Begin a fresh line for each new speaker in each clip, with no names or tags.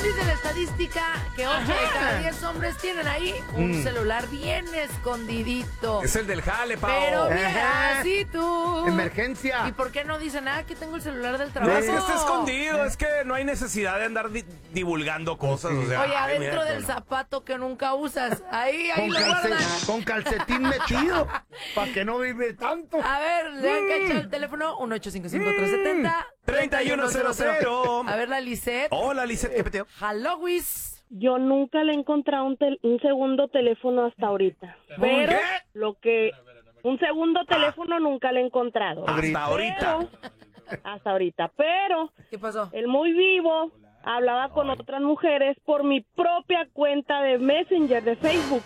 dice la estadística que 8 de cada 10 hombres tienen ahí un celular bien escondidito.
Es el del jale, Pao.
Pero mira, así tú.
Emergencia.
¿Y por qué no dicen, que tengo el celular del
No
trabajo?
es que esté escondido, es que no hay necesidad de andar divulgando cosas. O sea,
Oye,
ay,
adentro
mira,
del zapato que nunca usas. Ahí lo guardan.
Con calcetín metido, para que no vive tanto.
A ver, le han cachado el teléfono 1-855-370-3100. A ver, la Lisette.
Hola, Lisette, ¿qué peteo?
Halloween.
Yo nunca le he encontrado un segundo teléfono hasta ahorita. Pero un segundo teléfono nunca le he encontrado.
Hasta
ahorita. Pero
¿Qué pasó?
el muy vivo hablaba con otras mujeres por mi propia cuenta de Messenger de Facebook.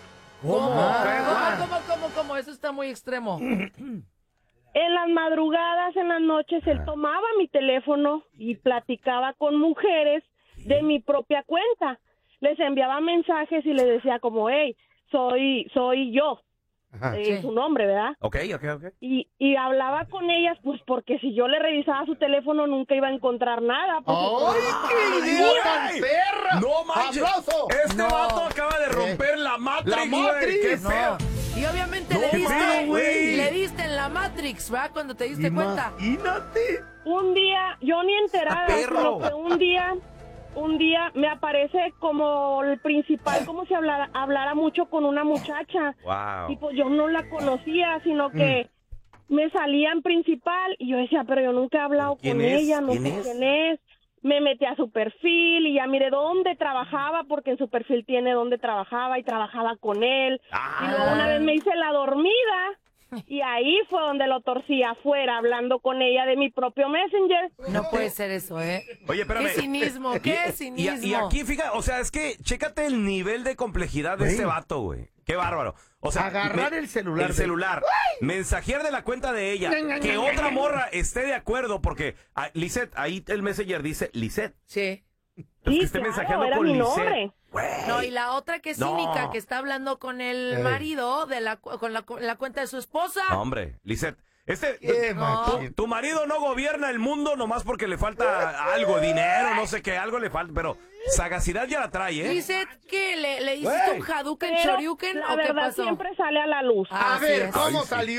¿Cómo? Eso está muy extremo.
En las madrugadas, en las noches, él tomaba mi teléfono y platicaba con mujeres de mi propia cuenta. Les enviaba mensajes y les decía como, hey, soy yo. Su nombre, ¿verdad?
Ok.
Y hablaba con ellas, pues porque si yo le revisaba su teléfono nunca iba a encontrar nada.
¡Ay, qué idea tan perra!
¡No manches!
¡Aplauso!
Este vato acaba de romper la Matrix, güey. ¡Qué feo!
Y obviamente
No,
le diste en la Matrix, ¿verdad? Cuando te diste cuenta.
Imagínate.
Un día, yo ni enterada, sino que un día me aparece como el principal, como si hablara mucho con una muchacha.
Wow.
Y pues yo no la conocía, sino que me salía en principal y yo decía, pero yo nunca he hablado con ella, no sé quién es. Me metí a su perfil y ya miré dónde trabajaba, porque en su perfil tiene dónde trabajaba y trabajaba con él. Y luego una vez me hice la dormida y ahí fue donde lo torcí afuera, hablando con ella de mi propio Messenger.
No puede ser eso, ¿eh?
Oye, espérame.
Qué cinismo.
Y aquí, fíjate, o sea, es que chécate el nivel de complejidad de este vato, güey. Qué bárbaro. O sea,
agarrar el celular.
Mensajear de la cuenta de ella. Que otra morra esté de acuerdo, porque, Lisette, ahí el Messenger dice Lisette.
Sí.
Entonces, que esté mensajeando
era
con
mi
Lisette.
nombre.
No, y la otra que es cínica, que está hablando con el marido con la cuenta de su esposa.
No, hombre, Lisette.
No.
Tu marido no gobierna el mundo nomás porque le falta algo, dinero, no sé qué, algo le falta, pero sagacidad ya la trae, ¿eh?
Lisette, ¿qué? ¿Le hiciste un Hadouken, Shoryuken
La
o qué
verdad
pasó?
siempre sale a la luz.
A ver, ¿cómo
sí.
salió?